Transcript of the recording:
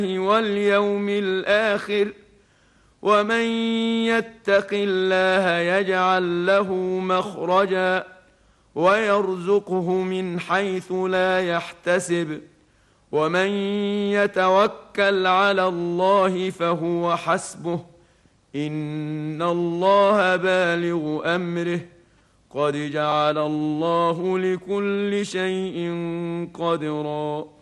واليوم الآخر، ومن يتق الله يجعل له مخرجا ويرزقه من حيث لا يحتسب، ومن يتوكل على الله فهو حسبه، إن الله بالغ أمره، قد جعل الله لكل شيء قدرا.